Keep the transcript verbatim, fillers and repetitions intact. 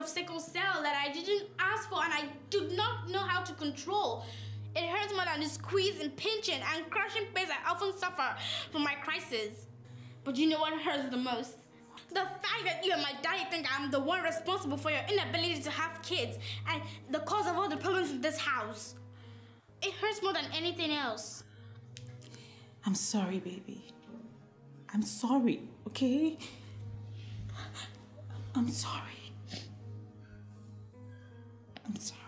of sickle cell that I didn't ask for and I do not know how to control. It hurts more than the squeeze and pinching and crushing pains I often suffer from my crisis. But you know what hurts the most? The fact that you and my daddy think I'm the one responsible for your inability to have kids and the cause of all the problems in this house. It hurts more than anything else. I'm sorry, baby. I'm sorry, okay? I'm sorry. I'm sorry.